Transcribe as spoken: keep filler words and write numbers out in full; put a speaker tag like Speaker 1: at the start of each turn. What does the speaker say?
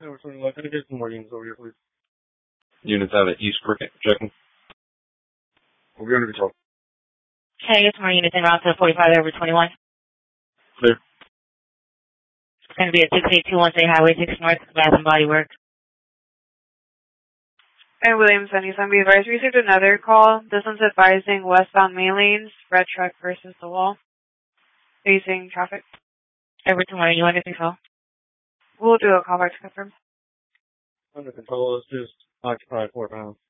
Speaker 1: Yeah, we're sort of like, can I get some more units over here, please?
Speaker 2: Units out of East Cricket, checking.
Speaker 1: We'll be under control.
Speaker 3: Can I get some more units en route to forty-five over twenty-one?
Speaker 2: Clear.
Speaker 3: It's going to be at six eight two one State Highway six North, Bath and Body Works.
Speaker 4: And Williams Sunny Sun, be advised, we received another call. This one's advising westbound main lanes, red truck versus the wall. Facing traffic.
Speaker 3: Over tomorrow, you under control?
Speaker 4: We'll do a call back to confirm.
Speaker 1: Under control, it's just occupied four pounds.